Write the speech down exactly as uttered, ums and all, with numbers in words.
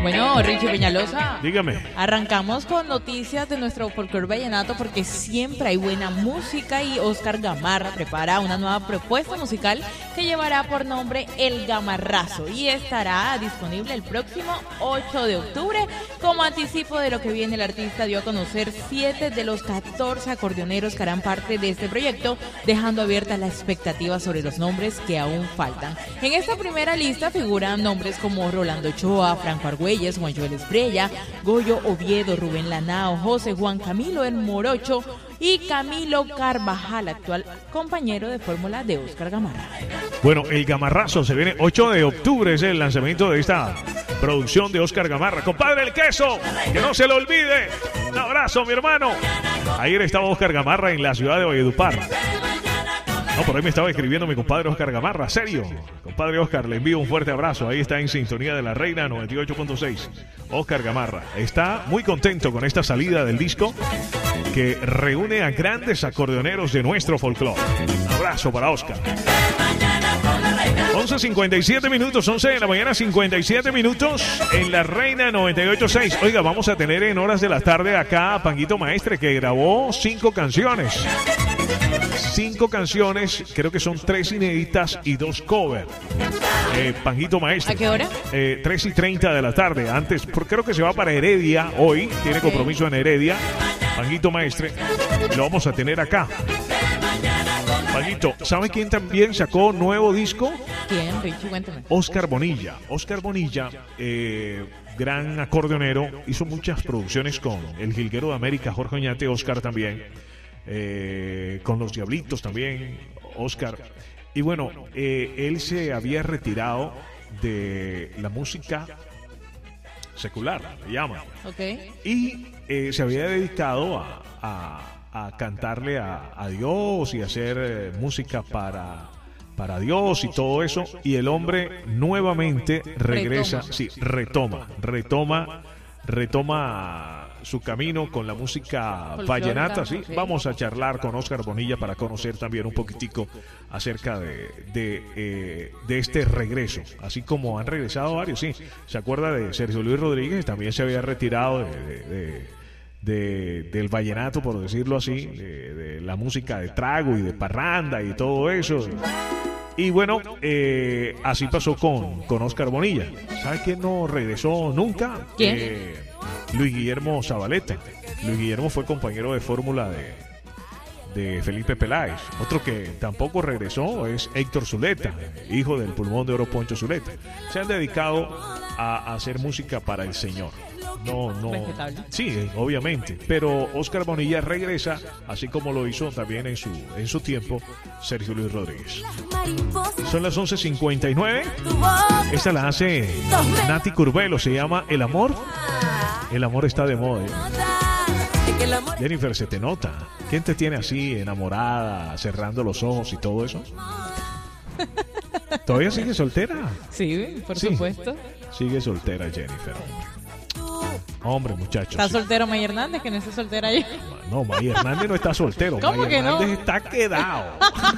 Bueno, Richie Peñalosa. Dígame. Arrancamos con noticias de nuestro folclore vallenato porque siempre hay buena música y Oscar Gamarra prepara una nueva propuesta musical que llevará por nombre El Gamarrazo y estará disponible el próximo ocho de octubre. Como anticipo de lo que viene, el artista dio a conocer siete de los catorce acordeoneros que harán parte de este proyecto, dejando abierta la expectativa sobre los nombres que aún faltan. En esta primera lista figuran nombres como Rolando Ochoa, Franco Argüelles, Juan Joel Espriella, Goyo Oviedo, Rubén Lanao, José Juan Camilo El Morocho y Camilo Carvajal, actual compañero de fórmula de Oscar Gamarra. Bueno, El Gamarrazo se viene ocho de octubre, es el lanzamiento de esta producción de Oscar Gamarra. Compadre El Queso, que no se lo olvide. Un abrazo, mi hermano. Ayer estaba Oscar Gamarra en la ciudad de Valledupar. No, por ahí me estaba escribiendo mi compadre Oscar Gamarra, serio. Compadre Oscar, le envío un fuerte abrazo. Ahí está en sintonía de la Reina noventa y ocho punto seis. Oscar Gamarra está muy contento con esta salida del disco que reúne a grandes acordeoneros de nuestro folclore. Un abrazo para Oscar. once cincuenta y siete minutos, once de la mañana, cincuenta y siete minutos en la Reina noventa y ocho punto seis. Oiga, vamos a tener en horas de la tarde acá a Panguito Maestre, que grabó cinco canciones. Cinco canciones, creo que son tres inéditas y dos covers. Eh, Panguito Maestre. ¿A qué hora? Eh, tres y treinta de la tarde. Antes, porque creo que se va para Heredia hoy. Tiene okay. compromiso en Heredia. Panguito Maestre. Lo vamos a tener acá. Panguito, ¿sabe quién también sacó nuevo disco? ¿Quién, Richie? Cuéntame. Oscar Bonilla. Oscar Bonilla, eh, gran acordeonero, hizo muchas producciones con El Jilguero de América, Jorge Oñate, Oscar también. Eh, con Los Diablitos también, Oscar. Y bueno, eh, él se había retirado de la música secular, le llaman. Okay. Y eh, se había dedicado a, a, a cantarle a, a Dios y a hacer eh, música para, para Dios y todo eso. Y el hombre nuevamente regresa, retoma. sí, retoma, retoma, retoma su camino con la música folclórica, vallenata, ¿sí? sí. Vamos a charlar con Oscar Bonilla para conocer también un poquitico acerca de, de, eh, de este regreso, así como han regresado varios, sí. ¿Se acuerda de Sergio Luis Rodríguez? También se había retirado de, de, de, de, del vallenato, por decirlo así, de, de la música de trago y de parranda y todo eso. Y bueno, eh, así pasó con, con Oscar Bonilla. ¿Sabe quién no regresó nunca? ¿Quién? Eh, Luis Guillermo Zabaleta. Luis Guillermo fue compañero de fórmula de, de Felipe Peláez. Otro que tampoco regresó es Héctor Zuleta, hijo del pulmón de oro Poncho Zuleta. Se han dedicado a, a hacer música para el Señor. No, no. Respetable. Sí, obviamente. Pero Oscar Bonilla regresa, así como lo hizo también en su, en su tiempo Sergio Luis Rodríguez. Son las once cincuenta y nueve. Esta la hace Nati Curvelo. Se llama El Amor. El amor está de moda. ¿eh? Jennifer, se te nota. ¿Quién te tiene así enamorada, cerrando los ojos y todo eso? ¿Todavía sigue soltera? Sí, por Sí. supuesto. Sigue soltera Jennifer. Hombre, muchachos. ¿Está sí. soltero May Hernández, que no está soltera ahí? No, May Hernández no está soltero. ¿Cómo May que no? Hernández está quedado.